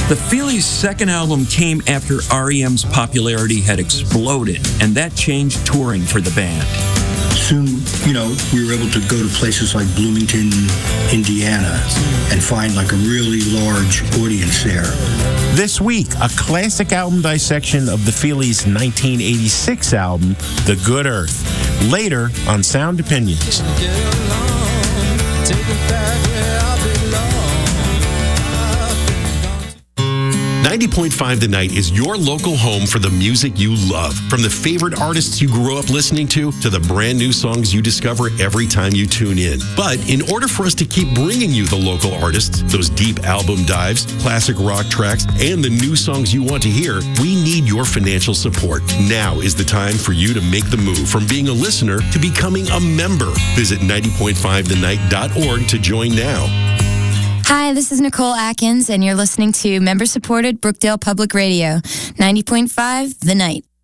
The Feelies' second album came after REM's popularity had exploded, and that changed touring for the band. Soon, we were able to go to places like Bloomington, Indiana, and find like a really large audience there. This week, a classic album dissection of the Feelies' 1986 album, The Good Earth. Later on Sound Opinions. 90.5 The Night is your local home for the music you love. From the favorite artists you grew up listening to the brand new songs you discover every time you tune in. But in order for us to keep bringing you the local artists, those deep album dives, classic rock tracks, and the new songs you want to hear, we need your financial support. Now is the time for you to make the move from being a listener to becoming a member. Visit 90.5thenight.org to join now. Hi, this is Nicole Atkins, and you're listening to member-supported Brookdale Public Radio, 90.5 The Night.